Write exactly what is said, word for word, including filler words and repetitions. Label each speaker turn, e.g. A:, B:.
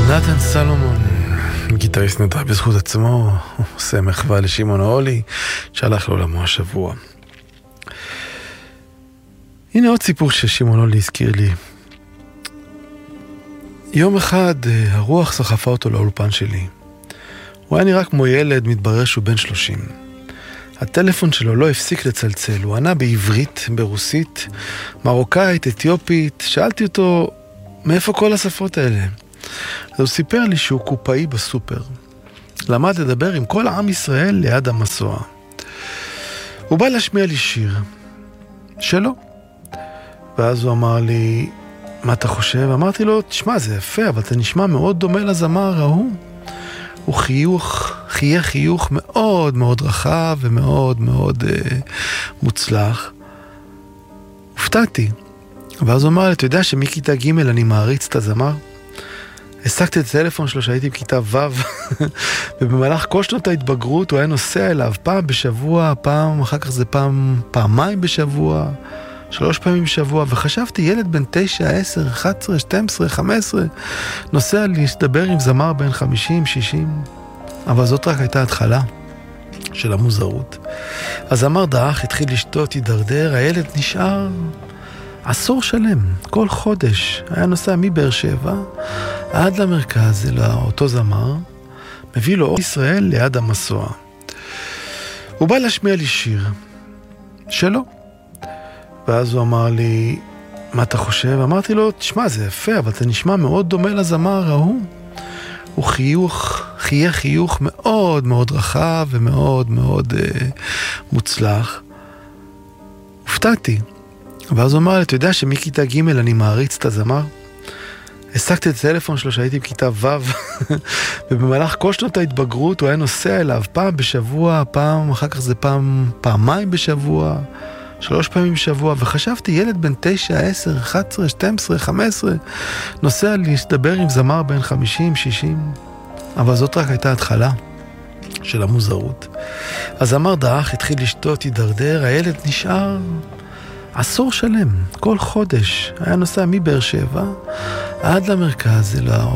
A: נתן סלומון, גיטריסט נודע בזכות עצמו, עושה מחווה לשמעון אולי, שהלך לעולמו השבוע. הנה עוד סיפור ששמעון אולי הזכיר לי. יום אחד הרוח סחפה אותו לאולפן שלי. הוא היה נראה כמו ילד, מתברר שהוא בן שלושים. הטלפון שלו לא הפסיק לצלצל, הוא ענה בעברית, ברוסית, מרוקאית, אתיופית. שאלתי אותו, מאיפה כל השפות האלה? אז הוא סיפר לי שהוא קופאי בסופר. למד לדבר עם כל העם ישראל ליד המסוע. הוא בא להשמיע לי שיר שלו. ואז הוא אמר לי, מה אתה חושב? אמרתי לו, תשמע, זה יפה, אבל אתה נשמע מאוד דומה לזמר ההוא. הוא חיוך, חייך חיוך מאוד מאוד רחב ומאוד מאוד אה, מוצלח. הופתעתי. ואז הוא אמר לי, אתה יודע שמכיתה ג' אני מעריץ את הזמר? הסקתי את הטלפון שלו שהייתי בכיתה ו' ובמהלך כל שנות ההתבגרות הוא היה נוסע אליו פעם בשבוע, פעם, אחר כך זה פעם, פעמיים בשבוע, שלוש פעמים בשבוע, וחשבתי ילד בן תשע, עשר, אחת עשרה, שתים עשרה, חמש עשרה, נוסע להסתבר עם זמר בן חמישים, שישים, אבל זאת רק הייתה התחלה של המוזרות. הזמר דאח, התחיל לשתות, הידרדר, הילד נשאר עשור שלם, כל חודש, היה נוסע מבאר שבע עד למרכז, לאותו זמר, מביא לו אור ישראל ליד המסוע. הוא בא להשמיע לי שיר שלו. ואז הוא אמר לי, מה אתה חושב? אמרתי לו, תשמע, זה יפה, אבל אתה נשמע מאוד דומה לזמר ההוא. הוא חיוך, חייך חיוך מאוד מאוד רחב ומאוד מאוד אה, מוצלח. הופתעתי. ואז הוא אמר לי, אתה יודע שמכיתה ג' אני מעריץ את הזמר? הסקתי את הטלפון שלו שהייתי בכיתה ו' ובמהלך כל שנות ההתבגרות הוא היה נוסע אליו פעם בשבוע, פעם, אחר כך זה פעם, פעמיים בשבוע, שלוש פעמים בשבוע, וחשבתי ילד בן תשע, עשר, אחת עשרה, שתים עשרה, חמש עשרה, נוסע להסתבר עם זמר בן חמישים, שישים, אבל זאת רק הייתה התחלה של המוזרות. הזמר דאח, התחיל לשתות, הידרדר, הילד נשאר עשור שלם, כל חודש, היה נוסע מבאר שבע עד למרכז,